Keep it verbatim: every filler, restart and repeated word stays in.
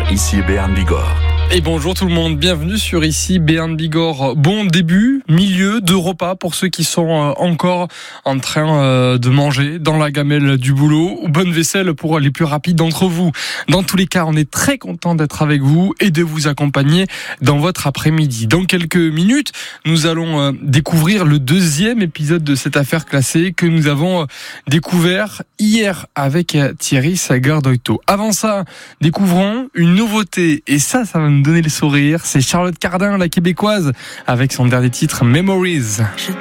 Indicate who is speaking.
Speaker 1: Ici Béarn Bigorre.
Speaker 2: Et bonjour tout le monde, bienvenue sur Ici Béarn Bigorre. Bon début, milieu de repas pour ceux qui sont encore en train de manger dans la gamelle du boulot, ou bonne vaisselle pour les plus rapides d'entre vous. Dans tous les cas, on est très content d'être avec vous et de vous accompagner dans votre après-midi. Dans quelques minutes, nous allons découvrir le deuxième épisode de cette affaire classée que nous avons découvert hier avec Thierry Sagardoito. Avant ça, découvrons une nouveauté, et ça, ça va nous donner le sourire. C'est Charlotte Cardin, la québécoise, avec son dernier titre Memories.